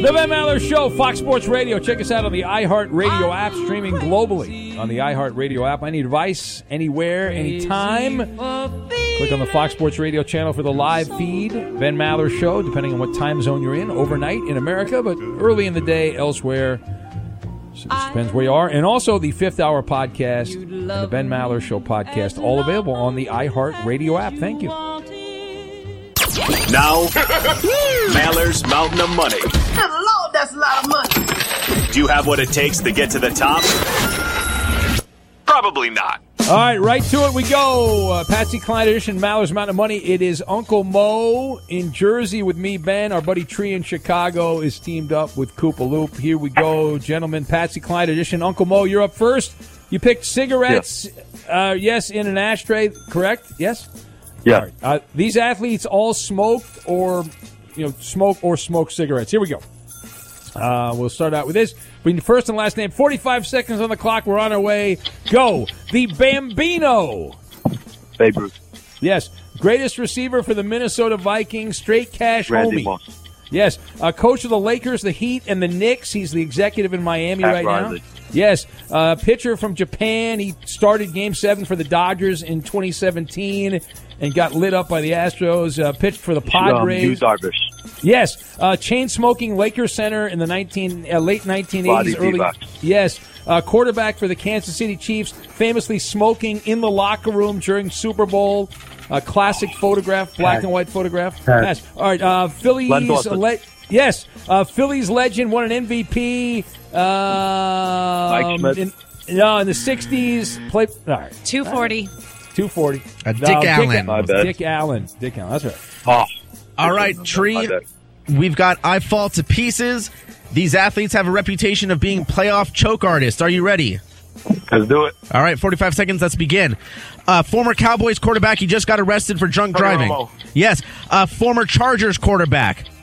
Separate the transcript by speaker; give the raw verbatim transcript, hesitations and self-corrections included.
Speaker 1: The Ben Maller Show, Fox Sports Radio. Check us out on the iHeartRadio app, streaming globally on the iHeartRadio app. I need advice anywhere, anytime. Click on the Fox Sports Radio channel for the live feed, Ben Maller Show, depending on what time zone you're in, overnight in America, but early in the day elsewhere. So it depends where you are. And also the Fifth Hour podcast and the Ben Maller Show podcast, all available on the iHeartRadio app. Thank you.
Speaker 2: Now, Maller's Mountain of Money.
Speaker 3: Good Lord, that's a lot of money.
Speaker 2: Do you have what it takes to get to the top? Probably not.
Speaker 1: All right, right to it we go. Uh, Patsy Cline edition, Maller's Mountain of Money. It is Uncle Mo in Jersey with me, Ben. Our buddy Tree in Chicago is teamed up with Koopa Loop. Here we go, gentlemen. Patsy Cline edition. Uncle Mo, you're up first. You picked cigarettes, yeah. uh, yes, in an ashtray, correct? Yes?
Speaker 4: Yeah.
Speaker 1: All right. Uh, these athletes all smoked or, you know, smoke or smoke cigarettes. Here we go. Uh, we'll start out with this. Between first and last name, forty-five seconds on the clock. We're on our way. Go. The Bambino.
Speaker 4: Babe Ruth.
Speaker 1: Yes. Greatest receiver for the Minnesota Vikings. Straight cash
Speaker 4: Randy
Speaker 1: homie.
Speaker 4: Moss.
Speaker 1: Yes. Uh, coach of the Lakers, the Heat, and the Knicks. He's the executive in Miami
Speaker 4: Pat
Speaker 1: right
Speaker 4: Riley.
Speaker 1: now. Yes. Uh, pitcher from Japan. He started Game seven for the Dodgers in twenty seventeen and got lit up by the Astros. Uh, pitched for the Padres.
Speaker 4: Um, Yu Darvish.
Speaker 1: Yes, uh, chain-smoking Lakers center in the nineteen uh, late nineteen eighties,
Speaker 4: Body
Speaker 1: early.
Speaker 4: Divac.
Speaker 1: Yes, uh, quarterback for the Kansas City Chiefs, famously smoking in the locker room during Super Bowl. A classic photograph, black
Speaker 4: Pass.
Speaker 1: and white photograph.
Speaker 4: Pass.
Speaker 1: Pass. All right, uh, Phillies.
Speaker 4: Len Dawson.
Speaker 1: Le- yes, uh, Phillies legend, won an M V P. Uh,
Speaker 4: Mike Schmidt.
Speaker 1: in, no, in the sixties. Play. All right,
Speaker 5: two forty.
Speaker 1: two forty.
Speaker 6: Uh, Dick
Speaker 1: No,
Speaker 6: Allen.
Speaker 4: My bad.
Speaker 1: Dick Allen. Dick Allen. That's right.
Speaker 4: Oh.
Speaker 6: All right,
Speaker 4: My
Speaker 6: Tree,
Speaker 4: bad.
Speaker 6: we've got I Fall to Pieces. These athletes have a reputation of being playoff choke artists. Are you ready?
Speaker 4: Let's do it.
Speaker 6: All right, forty-five seconds. Let's begin. Uh, former Cowboys quarterback. He just got arrested for drunk
Speaker 4: Tony
Speaker 6: driving.
Speaker 4: Romo.
Speaker 6: Yes. Uh, former Chargers quarterback.